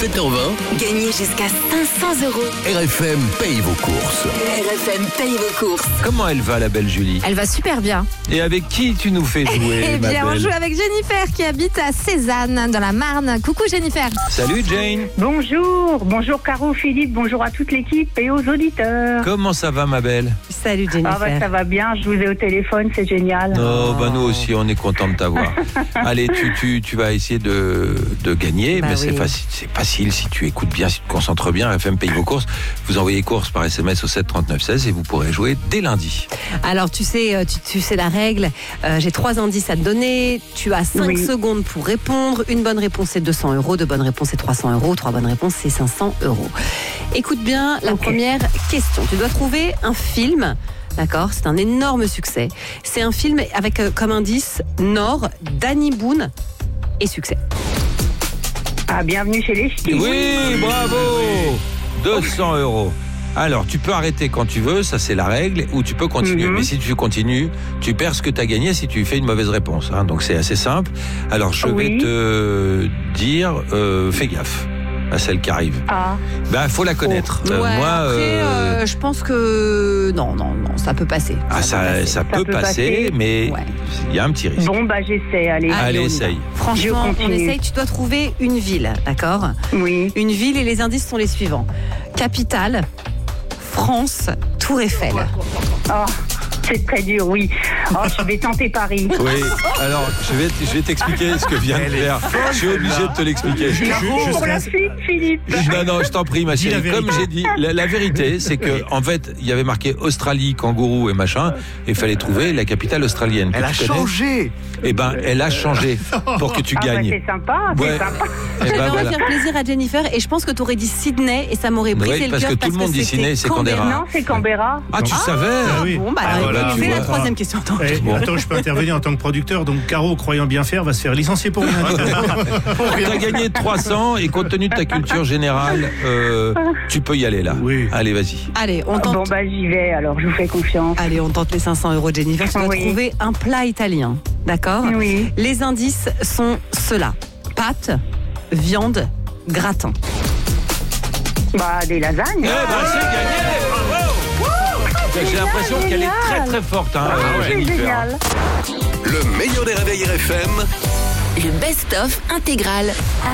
7h20. Gagnez jusqu'à 500 €. RFM paye vos courses. RFM paye vos courses. Comment elle va, la belle Julie? Elle va super bien. Et avec qui tu nous fais jouer, Eh ma bien, on belle? joue avec Jennifer qui habite à Cézanne, dans la Marne. Coucou Jennifer. Salut Jane. Bonjour Caro, Philippe, bonjour à toute l'équipe et aux auditeurs. Comment ça va, ma belle? Salut Jennifer. Ah bah ça va bien, je vous ai au téléphone, c'est génial. Oh, bah nous aussi, on est content de t'avoir. Allez, tu vas essayer de gagner, Bah mais oui. c'est facile si tu écoutes bien, si tu te concentres bien. RFM paye vos courses. Vous envoyez courses par SMS au 7 39 16 et vous pourrez jouer dès lundi. Alors tu sais la règle. J'ai 3 indices à te donner. Tu as 5 secondes pour répondre. Une bonne réponse c'est 200 €, 2 bonnes réponses c'est 300 €, 3 bonnes réponses c'est 500 €. Écoute bien la première question. Tu dois trouver un film. D'accord, c'est un énorme succès. C'est un film avec comme indice Nord, Danny Boone et succès. Ah, bienvenue chez les ch'tis. Oui, bravo. 200 €. Alors, tu peux arrêter quand tu veux, ça c'est la règle, ou tu peux continuer. Mais si tu continues, tu perds ce que tu as gagné si tu fais une mauvaise réponse. Hein. Donc c'est assez simple. Alors, je vais te dire, fais gaffe à celle qui arrive. Ah. Bah, faut la connaître. Ouais, après, je pense que non, ça peut passer. Ça peut passer, mais il y a un petit risque. Bon, bah j'essaie, allez. Allez, on y va. essaye. Franchement, Je on continue. essaye. Tu dois trouver une ville, d'accord? Oui. Une ville et les indices sont les suivants. Capitale, France, Tour Eiffel. Oh, c'est très dur, oui. Oh, je vais tenter Paris. Oui, alors je vais t'expliquer ce que vient de faire. Je suis obligé de te l'expliquer. Pour la suite, Philippe. Non, je t'en prie, ma chérie. Comme j'ai dit, la vérité, c'est que en fait, il y avait marqué Australie, kangourou et machin, et il fallait trouver la capitale australienne. Elle a changé. Eh ben, elle a changé pour que tu gagnes. Bah, c'est sympa, Ouais. c'est sympa. Eh ben, J'aimerais voilà. faire plaisir à Jennifer et je pense que tu aurais dit Sydney et ça m'aurait brisé Oui, le parce cœur que tout le monde dit Sydney, c'est Canberra. Non, c'est Canberra. Ah, tu savais? oui. Bon, bah, Ah, voilà, c'est tu la vois. troisième question. Attends. Attends, je peux intervenir en tant que producteur. Donc, Caro, croyant bien faire, va se faire licencier pour rien. T'as gagné 300 et compte tenu de ta culture générale, tu peux y aller là. Oui. Allez, vas-y. Allez, on tente. Bon, bah j'y vais, alors je vous fais confiance. Allez, on tente les 500 € Jennifer. Tu dois Oui. trouver un plat italien. D'accord? Oui. Les indices sont ceux-là. Pâtes, viande, gratin. Bah, des lasagnes. Eh ben, c'est gagné! Bravo! J'ai l'impression qu'elle est très très forte, hein, C'est Jennifer. génial. Le meilleur des réveils RFM. Le best-of intégral.